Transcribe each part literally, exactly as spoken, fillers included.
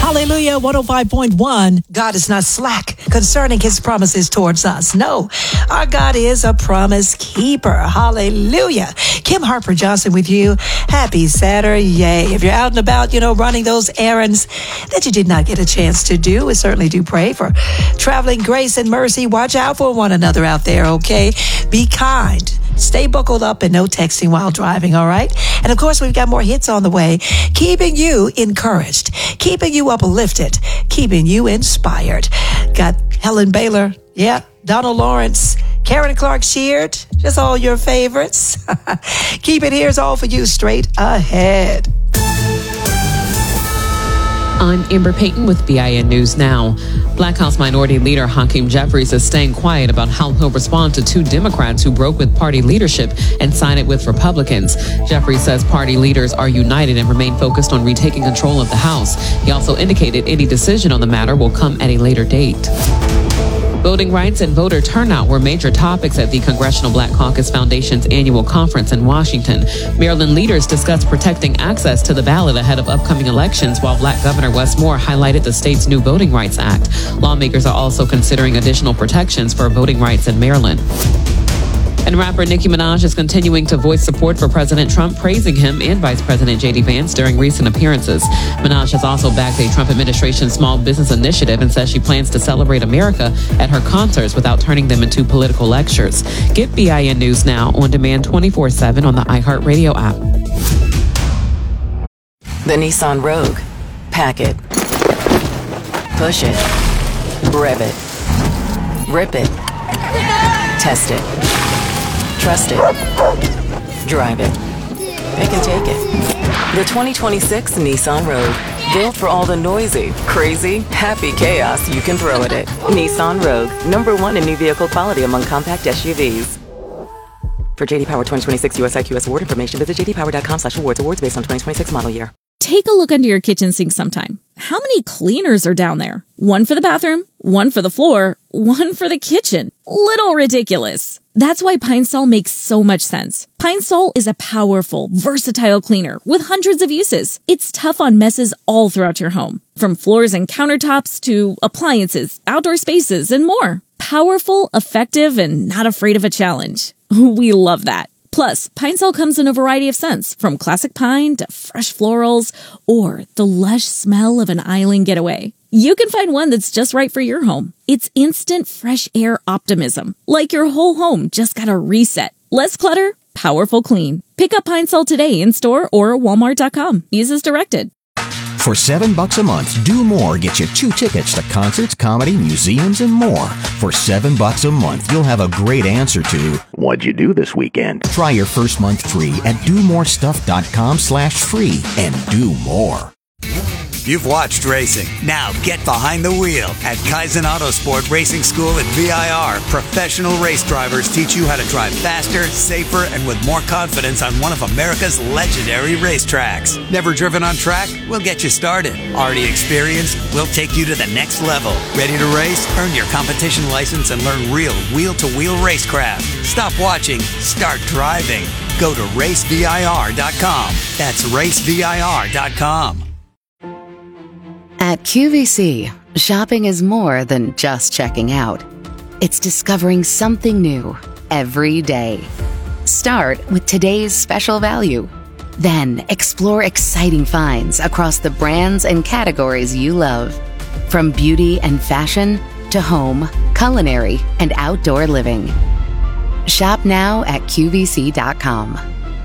Hallelujah, one oh five point one. God is not slack concerning his promises towards us. No, our God is a promise keeper. Hallelujah. Kim Harper Johnson with you. Happy Saturday. If you're out and about, you know, running those errands that you did not get a chance to do, we certainly do pray for traveling grace and mercy. Watch out for one another out there, okay? Be kind. Stay buckled up and no texting while driving, all right? And of course, we've got more hits on the way, keeping you encouraged, keeping you uplifted, keeping you inspired. Got Helen Baylor, yeah, Donald Lawrence, Karen Clark Sheard, just all your favorites. Keep it here's all for you straight ahead. I'm Amber Payton with B I N News Now. Black House Minority Leader Hakeem Jeffries is staying quiet about how he'll respond to two Democrats who broke with party leadership and sided with Republicans. Jeffries says party leaders are united and remain focused on retaking control of the House. He also indicated any decision on the matter will come at a later date. Voting rights and voter turnout were major topics at the Congressional Black Caucus Foundation's annual conference in Washington. Maryland leaders discussed protecting access to the ballot ahead of upcoming elections, while Black Governor Wes Moore highlighted the state's new Voting Rights Act. Lawmakers are also considering additional protections for voting rights in Maryland. And rapper Nicki Minaj is continuing to voice support for President Trump, praising him and Vice President J D Vance during recent appearances. Minaj has also backed a Trump administration small business initiative and says she plans to celebrate America at her concerts without turning them into political lectures. Get B I N News Now on demand twenty-four seven on the iHeartRadio app. The Nissan Rogue. Pack it. Push it. Rev it. Rip it. Test it. Trust it. Drive it. Pick and take it. The twenty twenty-six Nissan Rogue. Built for all the noisy, crazy, happy chaos you can throw at it. Nissan Rogue. Number one in new vehicle quality among compact S U Vs. For J D Power twenty twenty-six U S I Q S award information, visit j d power dot com slash awards. Awards based on twenty twenty-six model year. Take a look under your kitchen sink sometime. How many cleaners are down there? One for the bathroom, one for the floor, one for the kitchen. Little ridiculous. That's why Pine Sol makes so much sense. Pine Sol is a powerful, versatile cleaner with hundreds of uses. It's tough on messes all throughout your home, from floors and countertops to appliances, outdoor spaces, and more. Powerful, effective, and not afraid of a challenge. We love that. Plus, Pine Sol comes in a variety of scents, from classic pine to fresh florals or the lush smell of an island getaway. You can find one that's just right for your home. It's instant fresh air optimism, like your whole home just got a reset. Less clutter, powerful clean. Pick up Pine Sol today in store or walmart dot com. Use as directed. For seven bucks a month, Do More gets you two tickets to concerts, comedy, museums, and more. For seven bucks a month, you'll have a great answer to, what'd you do this weekend? Try your first month free at do more stuff dot com slash free and do more. You've watched racing. Now get behind the wheel. At Kaizen Autosport Racing School at V I R, professional race drivers teach you how to drive faster, safer, and with more confidence on one of America's legendary racetracks. Never driven on track? We'll get you started. Already experienced? We'll take you to the next level. Ready to race? Earn your competition license and learn real wheel-to-wheel racecraft. Stop watching. Start driving. Go to race V I R dot com. That's race V I R dot com. At Q V C, shopping is more than just checking out. It's discovering something new every day. Start with today's special value. Then explore exciting finds across the brands and categories you love. From beauty and fashion to home, culinary, and outdoor living. Shop now at Q V C dot com.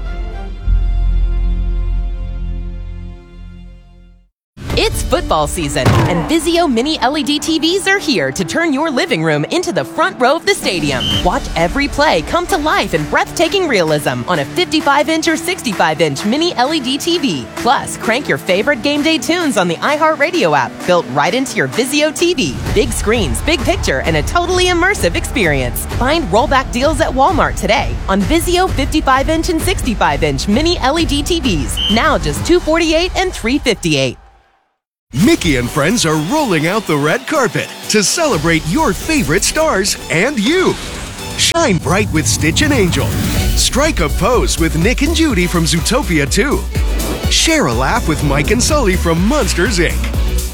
It's football season, and Vizio Mini L E D T Vs are here to turn your living room into the front row of the stadium. Watch every play come to life in breathtaking realism on a fifty-five inch or sixty-five inch Mini L E D T V. Plus, crank your favorite game day tunes on the iHeartRadio app, built right into your Vizio T V. Big screens, big picture, and a totally immersive experience. Find rollback deals at Walmart today on Vizio fifty-five inch and sixty-five inch Mini L E D T Vs. Now just two hundred forty-eight dollars and three hundred fifty-eight dollars. Mickey and friends are rolling out the red carpet to celebrate your favorite stars and you. Shine bright with Stitch and Angel. Strike a pose with Nick and Judy from Zootopia two. Share a laugh with Mike and Sully from Monsters, Incorporated.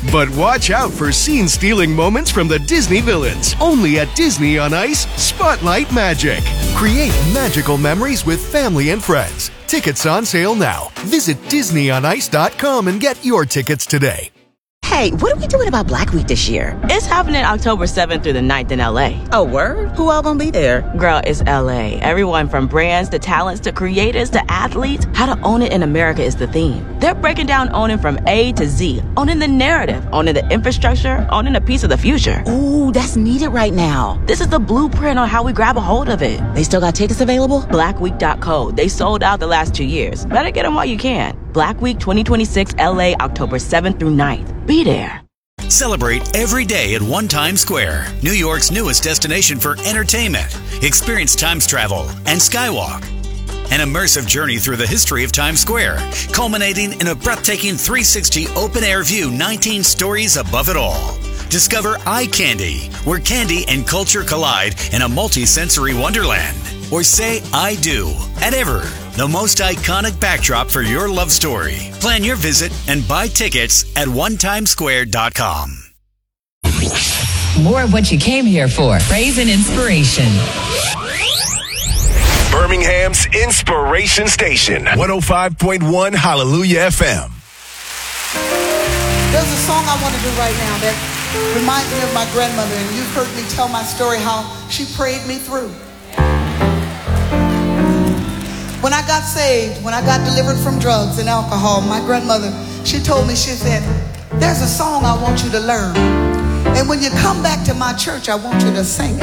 But watch out for scene-stealing moments from the Disney villains. Only at Disney on Ice, Spotlight Magic. Create magical memories with family and friends. Tickets on sale now. Visit disney on ice dot com and get your tickets today. Hey, what are we doing about Black Week this year? It's happening October seventh through the ninth in L A. Oh, word? Who all gonna be there? Girl, it's L A. Everyone from brands to talents to creators to athletes. How to own it in America is the theme. They're breaking down owning from A to Z. Owning the narrative, owning the infrastructure, owning a piece of the future. Ooh, that's needed right now. This is the blueprint on how we grab a hold of it. They still got tickets available? black week dot co. They sold out the last two years. Better get them while you can. Black Week twenty twenty-six L A, October seventh through ninth. Be there. Celebrate every day at One Times Square, New York's newest destination for entertainment. Experience Times travel and Skywalk. An immersive journey through the history of Times Square, culminating in a breathtaking three sixty open-air view, nineteen stories above it all. Discover Eye Candy, where candy and culture collide in a multi-sensory wonderland. Or say I do at Ever, the most iconic backdrop for your love story. Plan your visit and buy tickets at one times square dot com. More of what you came here for. Praise and inspiration. Birmingham's Inspiration Station, one oh five point one Hallelujah F M. There's a song I want to do right now that reminds me of my grandmother, and you've heard me tell my story how she prayed me through. When I got saved, when I got delivered from drugs and alcohol, my grandmother, she told me, she said, there's a song I want you to learn. And when you come back to my church, I want you to sing it.